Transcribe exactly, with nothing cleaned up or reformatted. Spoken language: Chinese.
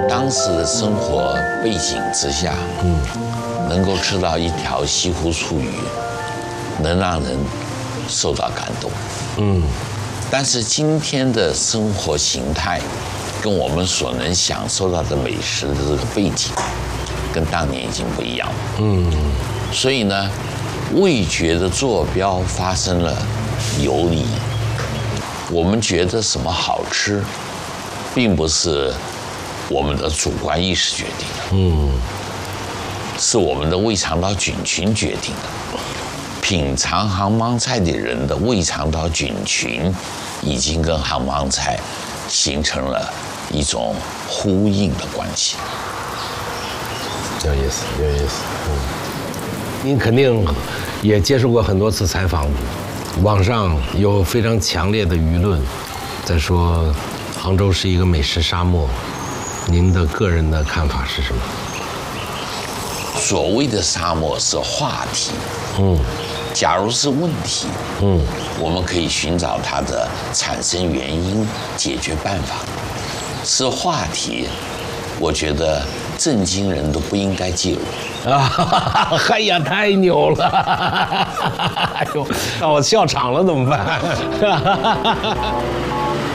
当时的生活背景之下，嗯，能够吃到一条西湖醋鱼，能让人受到感动，嗯。但是今天的生活形态，跟我们所能享受到的美食的这个背景，跟当年已经不一样了，嗯。所以呢，味觉的坐标发生了游离。我们觉得什么好吃，并不是我们的主观意识决定的，嗯，是我们的胃肠道菌群决定的。品尝杭帮菜的人的胃肠道菌群，已经跟杭帮菜形成了一种呼应的关系。 有意思，有意思。嗯，您肯定也接受过很多次采访，网上有非常强烈的舆论，在说杭州是一个美食沙漠。您的个人的看法是什么？ 所谓的沙漠是话题，嗯，假如是问题，嗯，我们可以寻找它的产生原因、解决办法。是话题，我觉得正经人都不应该介入。 啊，哎呀，太牛了！哎呦，让我笑场了怎么办？